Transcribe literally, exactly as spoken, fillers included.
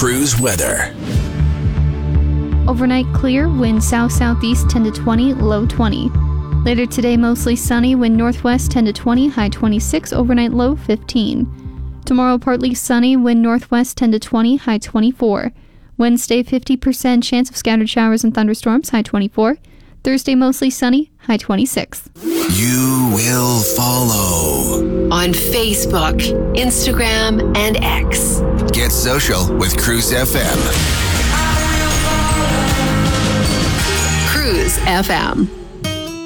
Cruise weather. Overnight clear, wind south-southeast ten to twenty, low twenty. Later today, mostly sunny, wind northwest ten to twenty, high twenty-six, overnight low fifteen. Tomorrow, partly sunny, wind northwest ten to twenty, high twenty-four. Wednesday, fifty percent chance of scattered showers and thunderstorms, high twenty-four. Thursday, mostly sunny, high twenty-six. You will follow on Facebook, Instagram, and X. Get social with Cruise F M. Cruise F M.